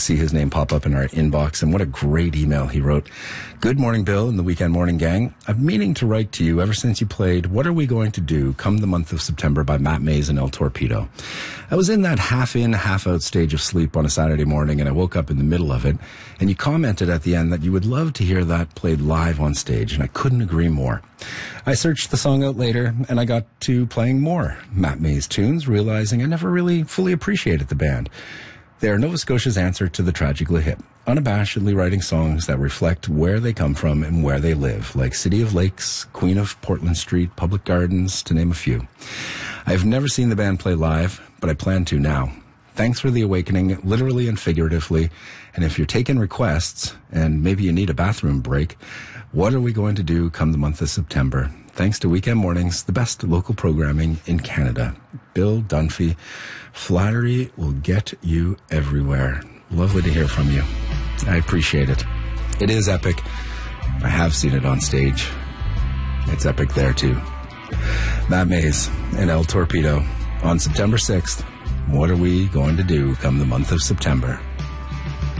see his name pop up in our inbox, and what a great email he wrote. Good morning, Bill and the Weekend Morning Gang. I've been meaning to write to you ever since you played What Are We Going to Do come the month of September by Matt Mays and El Torpedo. I was in that half-in, half-out stage of sleep on a Saturday morning, and I woke up in the middle of it, and you commented at the end that you would love to hear that played live on stage, and I couldn't agree more. I searched the song out later, and I got to playing more Matt Mays tunes, realizing I never really fully appreciated the band. They are Nova Scotia's answer to the tragically hip, unabashedly writing songs that reflect where they come from and where they live, like City of Lakes, Queen of Portland Street, Public Gardens, to name a few. I've never seen the band play live, but I plan to now. Thanks for the awakening, literally and figuratively. And if you're taking requests, and maybe you need a bathroom break, what are we going to do come the month of September? Thanks to Weekend Mornings, the best local programming in Canada. Bill Dunphy. Flattery will get you everywhere. Lovely to hear from you. I appreciate it. It is epic. I have seen it on stage. It's epic there too. Matt Mays and El Torpedo on September 6th. What are we going to do come the month of September?